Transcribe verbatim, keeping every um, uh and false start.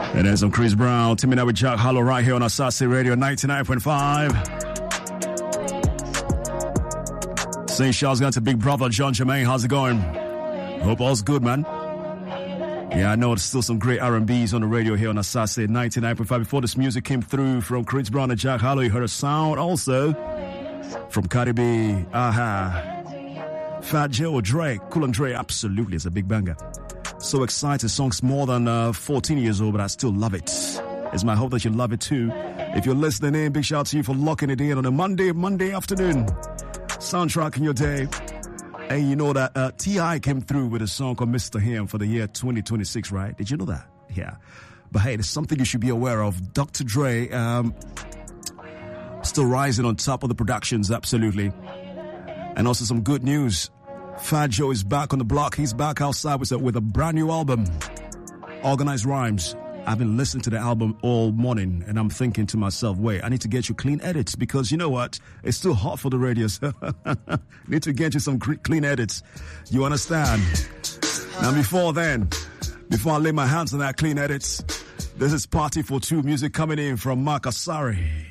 And there's some Chris Brown, teaming up with Jack Harlow right here on Asase Radio ninety-nine point five. Saying shouts going to big brother John Jermaine. How's it going? Hope all's good, man. Yeah, I know there's still some great R and B's on the radio here on Asase ninety-nine point five. Before this music came through from Chris Brown and Jack Harlow, you heard a sound also from Cardi B, Aha, Fat Joe, Drake, Cool and Dre. Absolutely, it's a big banger. So excited. Song's more than uh, fourteen years old, but I still love it. It's my hope that you love it too. If you're listening in, big shout out to you for locking it in on a Monday, Monday afternoon. Soundtrack in your day. And you know that uh, T I came through with a song called Mister Him for the year twenty twenty-six, right? Did you know that? Yeah. But hey, there's something you should be aware of. Doctor Dre, um, still rising on top of the productions, absolutely. And also some good news. Fat Joe is back on the block. He's back outside with a, with a brand new album, Organized Rhymes. I've been listening to the album all morning, and I'm thinking to myself, wait, I need to get you clean edits, because you know what? It's still hot for the radio, so need to get you some clean edits. You understand? Now, before then, before I lay my hands on that clean edits, this is Party for Two music coming in from Mark Asari.